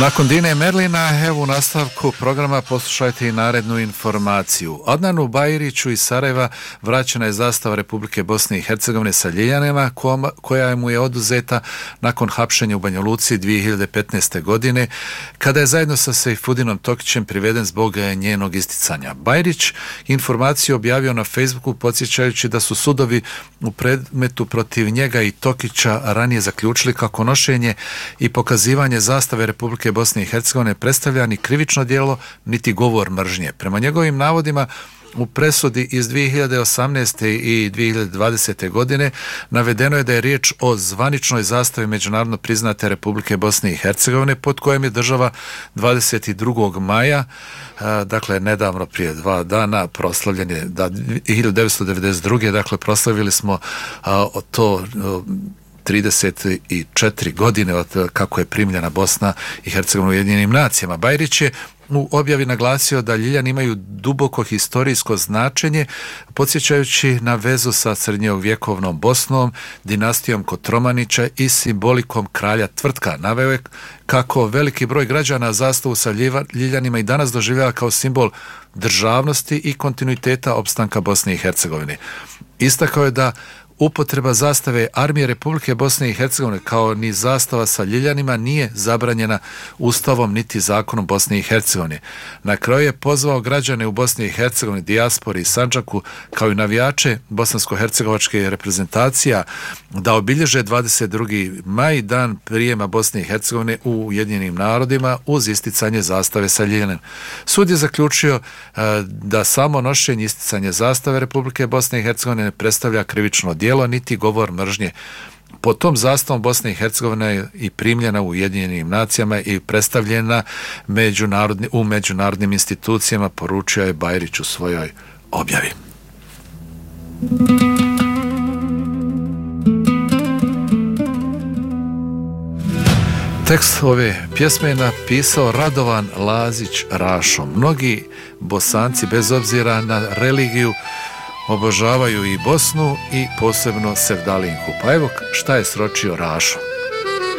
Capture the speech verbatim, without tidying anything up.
Nakon Dine Merlina, evo u nastavku programa poslušajte i narednu informaciju. Adnanu Bajriću iz Sarajeva vraćena je zastava Republike Bosne i Hercegovine sa Ljiljanima, koja mu je oduzeta nakon hapšenja u Banja Luci dvije hiljade petnaeste. godine, kada je zajedno sa Sejfudinom Tokićem priveden zbog njenog isticanja. Bajrić informaciju objavio na Facebooku, podsjećajući da su sudovi u predmetu protiv njega i Tokića ranije zaključili kako nošenje i pokazivanje zastave Republike Bosne i Hercegovine predstavlja ni krivično djelo, niti govor mržnje. Prema njegovim navodima, u presudi iz dvije hiljade osamnaeste. i dvije hiljade dvadesete. godine navedeno je da je riječ o zvaničnoj zastavi međunarodno priznate Republike Bosne i Hercegovine, pod kojom je država dvadeset drugog maja, dakle nedavno prije dva dana, proslavljen je da hiljadu devetsto devedeset druge. dakle proslavili smo a, to a, trideset četiri godine od kako je primljena Bosna i Hercegovina u Ujedinjenim nacijama. Bajrić je u objavi naglasio da Ljiljani imaju duboko historijsko značenje, podsjećajući na vezu sa srednjovjekovnom Bosnom, dinastijom Kotromanića i simbolikom kralja Tvrtka. Naveo je kako veliki broj građana zastavu sa Ljiljanima i danas doživljava kao simbol državnosti i kontinuiteta opstanka Bosne i Hercegovine. Istakao je da upotreba zastave Armije Republike Bosne i Hercegovine kao ni zastava sa Ljiljanima nije zabranjena Ustavom niti zakonom Bosne i Hercegovine. Na kraju je pozvao građane u Bosni i Hercegovini, dijaspori i Sandžaku, kao i navijače bosansko-hercegovačke reprezentacija, da obilježe dvadeset drugi maj, dan prijema Bosne i Hercegovine u Ujedinjenim narodima, uz isticanje zastave sa Ljiljanima. Sud je zaključio uh, da samo nošenje isticanje zastave Republike Bosne i Hercegovine ne predstavlja krivično djelo niti govor mržnje. Po tom zastavom Bosna i Hercegovina je i primljena u Ujedinjenim nacijama i predstavljena međunarodni, u međunarodnim institucijama, poručio je Bajrić u svojoj objavi. Tekst ove pjesme je napisao Radovan Lazić Rašo. Mnogi Bosanci, bez obzira na religiju, obožavaju i Bosnu i posebno Sevdalinku. Pa evo šta je sročio Rašo.